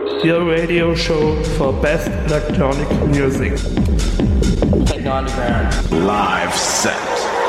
your radio show for best electronic music. Techno Underground. Live set.